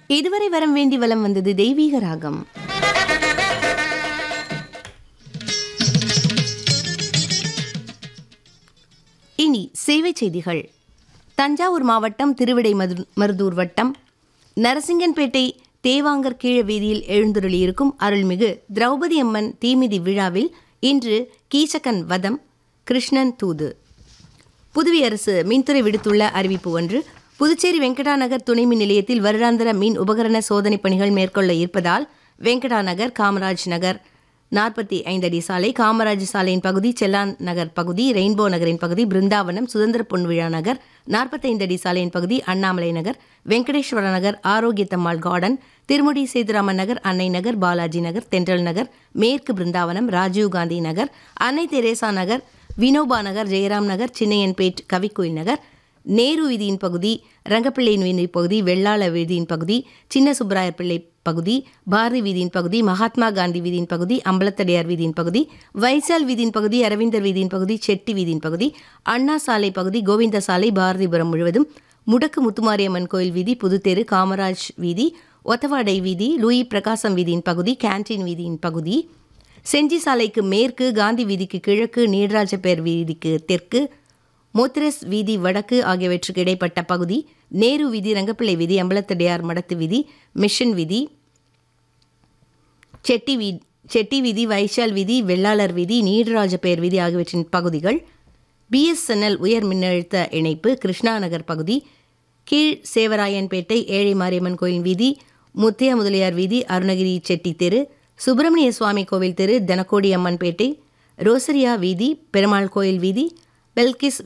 இதுவரை வரம் வேண்டி வலம் வந்தது தெய்வீக ராகம். இனி சேவை செய்திகள். தஞ்சாவூர் மாவட்டம் திருவிடைமருதூர் வட்டம் நரசிங்கன்பேட்டை தேவாங்கர் கீழ வீதியில் எழுந்தருளியிருக்கும் அருள்மிகு திரௌபதி அம்மன் தீமிதி விழாவில் இன்று கீச்சகன் வதம், கிருஷ்ணன் தூது. புதுவை அரசு மின்துறை விடுத்துள்ள அறிவிப்பு ஒன்று. புதுச்சேரி வெங்கடாநகர் துணை மின் நிலையத்தில் வருடாந்திர மின் உபகரண சோதனை பணிகள் மேற்கொள்ள இருப்பதால் வெங்கடாநகர், காமராஜ் நகர் 45 அடி சாலை, காமராஜ் சாலையின் பகுதி, செல்லான் நகர் பகுதி, ரெயின்போ நகரின் பகுதி, பிருந்தாவனம், சுதந்திர பொன்விழா நகர் 45 அடி சாலையின் பகுதி, அண்ணாமலை நகர், வெங்கடேஸ்வர நகர், ஆரோக்கியத்தம்மாள் கார்டன், திருமுடி சேதுராமன் நகர், அன்னை நகர், பாலாஜி நகர், தென்றல் நகர், மேற்கு பிருந்தாவனம், ராஜீவ்காந்தி நகர், அன்னை தெரேசா நகர், வினோபா நகர், ஜெயராம் நகர், சின்னையன்பேட், கவிக்கோயில் நகர், நேரு வீதியின் பகுதி, ரங்கப்பிள்ளையின் வீதி பகுதி, வெள்ளாள வீதியின் பகுதி, சின்ன சுப்பராயர் பிள்ளை பகுதி, பாரதி வீதியின் பகுதி, மகாத்மா காந்தி வீதியின் பகுதி, அம்பலத்தடையார் வீதியின் பகுதி, வைசால் வீதியின் பகுதி, அரவிந்தர் வீதியின் பகுதி, செட்டி வீதியின் பகுதி, அண்ணா சாலை பகுதி, கோவிந்த சாலை, பாரதிபுரம் முழுவதும், முடக்கு முத்துமாரியம்மன் கோயில் வீதி, புதுத்தெரு, காமராஜ் வீதி, ஒத்தவாடை வீதி, லூயி பிரகாசம் வீதியின் பகுதி, கேன்டீன் வீதியின் பகுதி, செஞ்சி சாலைக்கு மேற்கு, காந்தி வீதிக்கு கிழக்கு, நீடராஜப்பேர் வீதிக்கு தெற்கு, மோத்திரஸ் வீதி வடக்கு ஆகியவற்றுக்கு இடைப்பட்ட பகுதி, நேரு வீதி, ரங்கப்பிள்ளை வீதி, அம்பலத்தடையார் மடத்து வீதி, மிஷன் வீதி, செட்டி வீதி, வைஷால் வீதி, வெள்ளாளர் வீதி, நீடராஜப்பேர் வீதி ஆகியவற்றின் பகுதிகள், BSNL உயர் மின்னழுத்த இணைப்பு, கிருஷ்ணா நகர் பகுதி, கீழ் சேவராயன்பேட்டை, ஏழை மாரியம்மன் கோயில் வீதி, முத்தையா முதலியார் வீதி, அருணகிரி செட்டி தெரு, சுப்பிரமணிய சுவாமி கோவில் தெரு, தனக்கோடி அம்மன்பேட்டை, ரோசரியா வீதி, பெருமாள் கோயில் வீதி, பெல்கிஸ்